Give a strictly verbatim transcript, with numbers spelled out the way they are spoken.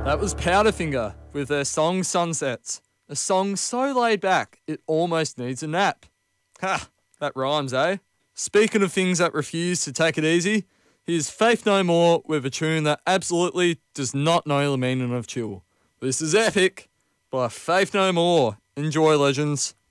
That was Powderfinger with their song Sunsets. A song so laid back, it almost needs a nap. Ha, that rhymes, eh? Speaking of things that refuse to take it easy, here's Faith No More with a tune that absolutely does not know the meaning of chill. This is Epic by Faith No More. Enjoy, legends.